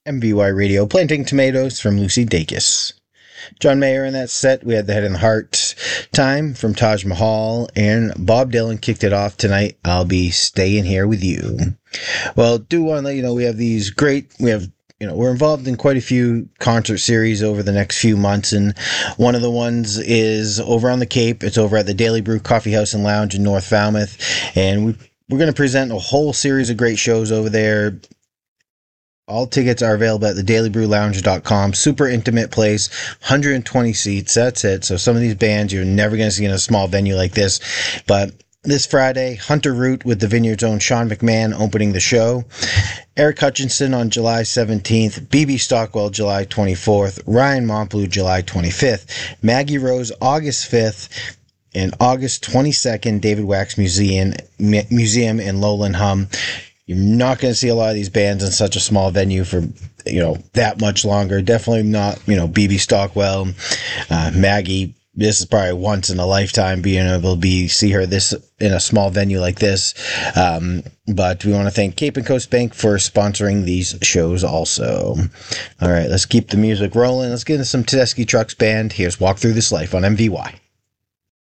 MVY Radio, Planting Tomatoes from Lucy Dacus. John Mayer in that set. We had the Head and the Heart Time from Taj Mahal, and Bob Dylan kicked it off tonight. I'll be staying here with you. Well, do want to let you know we're involved in quite a few concert series over the next few months, and one of the ones is over on the Cape. It's over at the Daily Brew Coffee House and Lounge in North Falmouth, and we're going to present a whole series of great shows over there. All tickets are available at thedailybrewlounge.com. Super intimate place, 120 seats, that's it. So some of these bands you're never going to see in a small venue like this. But this Friday, Hunter Root with the Vineyard's own Sean McMahon opening the show. Eric Hutchinson on July 17th. B.B. Stockwell July 24th. Ryan Montbleu July 25th. Maggie Rose August 5th. And August 22nd, David Wax Museum in Lowland Hum. You're not going to see a lot of these bands in such a small venue for, that much longer. Definitely not, B.B. Stockwell, Maggie. This is probably once in a lifetime being able to see her this in a small venue like this. But we want to thank Cape and Coast Bank for sponsoring these shows also. All right, let's keep the music rolling. Let's get into some Tedeschi Trucks Band. Here's Walk Through This Life on MVY.